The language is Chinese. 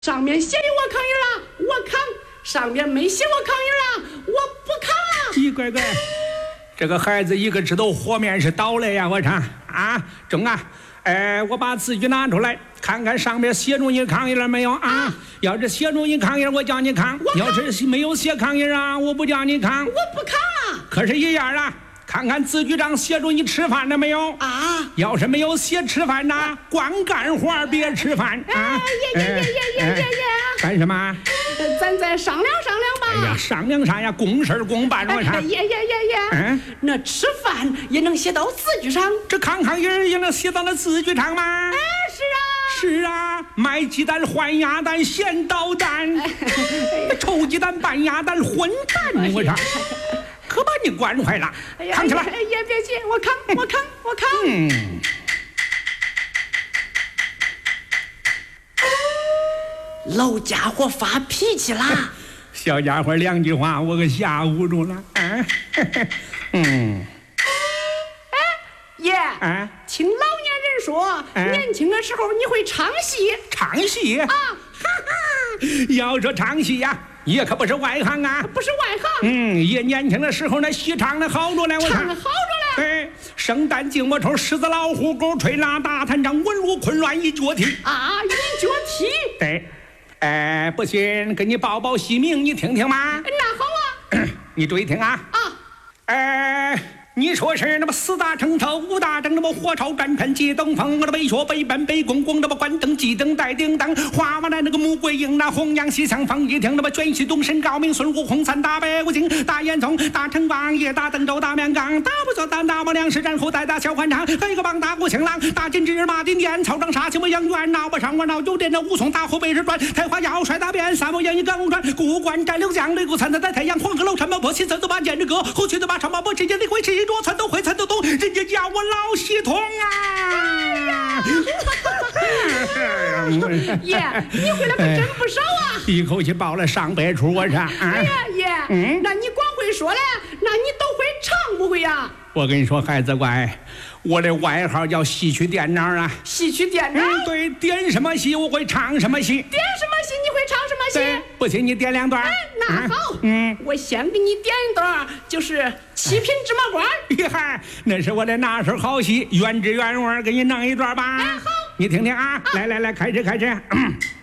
上面写的我抗议了，我抗；上面没写我抗议了，我不抗。 咦，乖乖，这个孩子一个知道和面是倒了呀！我唱啊，中啊！我把字据拿出来，看看上面写着你抗议了没有啊？要是写着你抗议，我叫你抗；要是没有写抗议啊，我不叫你抗。 我不抗啊！ 可是一样啊。看看字据上写着你吃饭了没有啊？ 要是没有写吃饭呐，光干活别吃饭啊！干什么？ 咱再商量商量吧。 哎呀，商量啥呀？公事公办我看。那吃饭也能写到字据上？ 这看看也能写到那字据上吗？是啊，卖鸡蛋换鸭蛋咸捣蛋，臭鸡蛋拌鸭蛋混蛋，我操！可把你惯坏了，扛起来！ 也别急，我扛。老家伙发脾气啦！ 小家伙两句话我给吓唬住了。 爷，听老年人说，年轻的时候你会唱戏。 唱戏啊！要说唱戏呀。也可不是外行啊， 不是外行。 也年轻的时候那戏唱的好着呢，我唱的好着呢。 对，生旦净末丑，狮子老虎狗吹拉大弹唱，文武昆乱一脚踢啊，一脚踢。 对，不信给你报报戏名，你听听嘛。 那好啊， 你注意听啊。你说是那么四大城头五大正，那么火烧战船接东风，那么北学北奔北宫宫，那么关灯鸡灯带叮当，花瓦来那个穆桂英，那红阳西厢风一听，那么卷西东神高明孙悟空三大白骨精，大烟囱大城王爷大登州大面缸，大不做单大王梁氏然后再大小欢场，黑个帮大鼓情郎大金枝马金殿草长沙青我杨元闹不上我闹酒店那武松大虎背是转太华要帅大鞭三木烟雨刚转古关战六将雷鼓三在太阳黄鹤楼山毛坡新三走把剑之歌后去的把长毛坡之间的会吃一桌窜都会窜都懂人家叫我老系统啊！ 爷，你回来可真不少啊！ 一口气报了上百出，我唱。 哎呀，爷，那你光会说嘞，那你都会唱不会呀？ 我跟你说，孩子乖，我的外号叫戏曲店长啊。 戏曲店长？ 对，点什么戏我会唱什么戏。 点什么戏你会唱什么戏？ 不信你点两段。 那好，我先给你点一段，就是七品芝麻官。 嗨，那是我的拿手好戏，原汁原味给你弄一段吧。 好， 你听听啊，来，开始。